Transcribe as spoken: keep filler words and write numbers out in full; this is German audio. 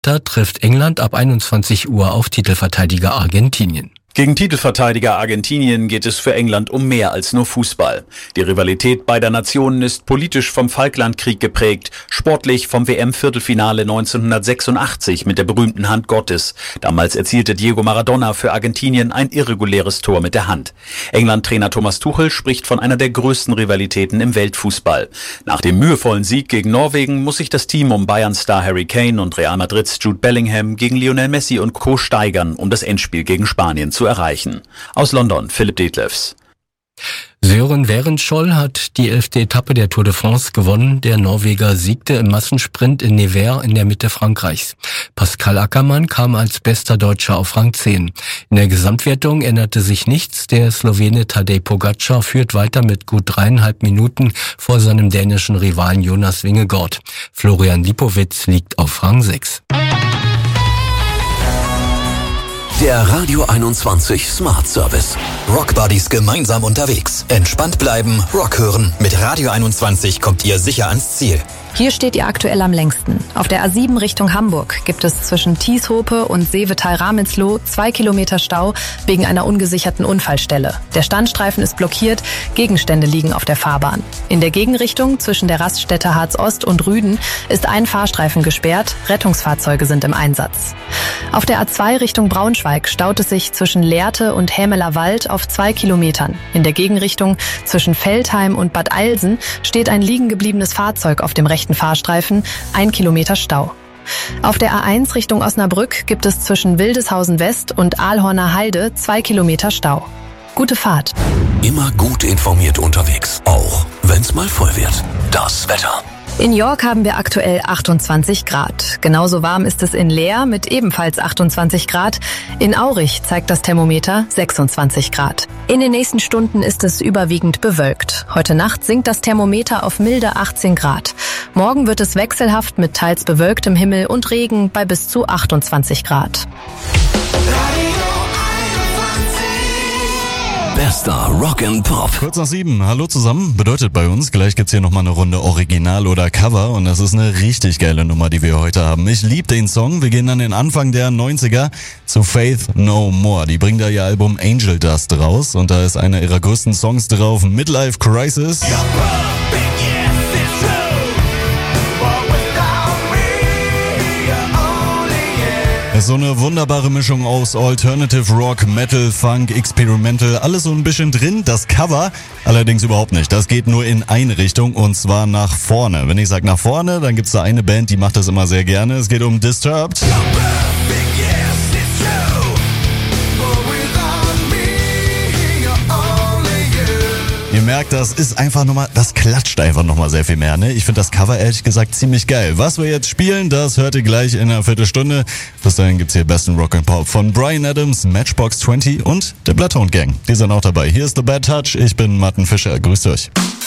Da trifft England ab einundzwanzig Uhr auf Titelverteidiger Argentinien. Gegen Titelverteidiger Argentinien geht es für England um mehr als nur Fußball. Die Rivalität beider Nationen ist politisch vom Falklandkrieg geprägt, sportlich vom W M-Viertelfinale neunzehnhundertsechsundachtzig mit der berühmten Hand Gottes. Damals erzielte Diego Maradona für Argentinien ein irreguläres Tor mit der Hand. England-Trainer Thomas Tuchel spricht von einer der größten Rivalitäten im Weltfußball. Nach dem mühevollen Sieg gegen Norwegen muss sich das Team um Bayern-Star Harry Kane und Real Madrids Jude Bellingham gegen Lionel Messi und Co. steigern, um das Endspiel gegen Spanien zu zu erreichen. Aus London, Philipp Detlefs. Sören Werenskiold hat die elfte Etappe der Tour de France gewonnen. Der Norweger siegte im Massensprint in Nevers in der Mitte Frankreichs. Pascal Ackermann kam als bester Deutscher auf Rang zehn. In der Gesamtwertung änderte sich nichts. Der Slowene Tadej Pogačar führt weiter mit gut dreieinhalb Minuten vor seinem dänischen Rivalen Jonas Vingegaard. Florian Lipowitz liegt auf Rang sechs. Der Radio einundzwanzig Smart Service. Rock Buddies gemeinsam unterwegs. Entspannt bleiben, Rock hören. Mit Radio einundzwanzig kommt ihr sicher ans Ziel. Hier steht ihr aktuell am längsten. Auf der A sieben Richtung Hamburg gibt es zwischen Tieshope und Seevetal-Ramelsloh zwei Kilometer Stau wegen einer ungesicherten Unfallstelle. Der Standstreifen ist blockiert, Gegenstände liegen auf der Fahrbahn. In der Gegenrichtung zwischen der Raststätte Harz-Ost und Rüden ist ein Fahrstreifen gesperrt, Rettungsfahrzeuge sind im Einsatz. Auf der A zwei Richtung Braunschweig staut es sich zwischen Lehrte und Hämeler Wald auf zwei Kilometern. In der Gegenrichtung zwischen Veltheim und Bad Eilsen steht ein liegen gebliebenes Fahrzeug auf dem rechten Fahrstreifen, ein Kilometer Stau. Auf der A eins Richtung Osnabrück gibt es zwischen Wildeshausen West und Aalhorner Heide zwei Kilometer Stau. Gute Fahrt. Immer gut informiert unterwegs, auch wenn's mal voll wird. Das Wetter. In York haben wir aktuell achtundzwanzig Grad. Genauso warm ist es in Leer mit ebenfalls achtundzwanzig Grad. In Aurich zeigt das Thermometer sechsundzwanzig Grad. In den nächsten Stunden ist es überwiegend bewölkt. Heute Nacht sinkt das Thermometer auf milde achtzehn Grad. Morgen wird es wechselhaft mit teils bewölktem Himmel und Regen bei bis zu achtundzwanzig Grad. Bester Rock and Pop. Kurz nach sieben. Hallo zusammen. Bedeutet bei uns, gleich gibt's hier nochmal eine Runde Original oder Cover. Und das ist eine richtig geile Nummer, die wir heute haben. Ich liebe den Song. Wir gehen an den Anfang der neunziger zu Faith No More. Die bringen da ihr Album Angel Dust raus. Und da ist einer ihrer größten Songs drauf, Midlife Crisis. Ist so eine wunderbare Mischung aus Alternative Rock, Metal, Funk, Experimental, alles so ein bisschen drin. Das Cover allerdings überhaupt nicht. Das geht nur in eine Richtung und zwar nach vorne. Wenn ich sage nach vorne, dann gibt's da eine Band, die macht das immer sehr gerne. Es geht um Disturbed. Ihr merkt, das ist einfach nochmal, das klatscht einfach nochmal sehr viel mehr, ne? Ich finde das Cover ehrlich gesagt ziemlich geil. Was wir jetzt spielen, das hört ihr gleich in einer Viertelstunde. Bis dahin gibt's hier besten Rock and Pop von Bryan Adams, Matchbox zwanzig und der Bloodhound Gang. Die sind auch dabei. Hier ist The Bad Touch. Ich bin Martin Fischer. Grüßt euch.